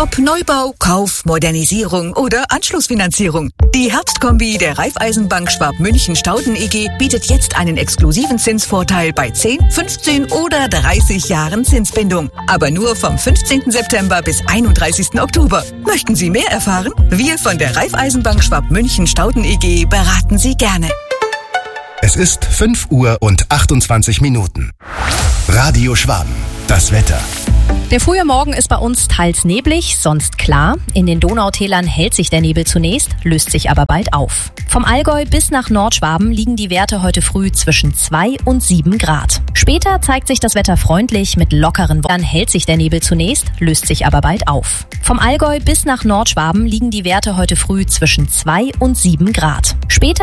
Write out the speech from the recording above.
Ob Neubau, Kauf, Modernisierung oder Anschlussfinanzierung. Die Herbstkombi der Raiffeisenbank Schwab-München-Stauden EG bietet jetzt einen exklusiven Zinsvorteil bei 10, 15 oder 30 Jahren Zinsbindung. Aber nur vom 15. September bis 31. Oktober. Möchten Sie mehr erfahren? Wir von der Raiffeisenbank Schwab-München-Stauden EG beraten Sie gerne. Es ist 5:28 Uhr. Radio Schwaben. Das Wetter. Der frühe Morgen ist bei uns teils neblig, sonst klar. In den Donautälern hält sich der Nebel zunächst, löst sich aber bald auf. Vom Allgäu bis nach Nordschwaben liegen die Werte heute früh zwischen 2 und 7 Grad. Später zeigt sich das Wetter freundlich mit lockeren Wolken. Dann hält sich der Nebel zunächst, löst sich aber bald auf. Vom Allgäu bis nach Nordschwaben liegen die Werte heute früh zwischen 2 und 7 Grad. Später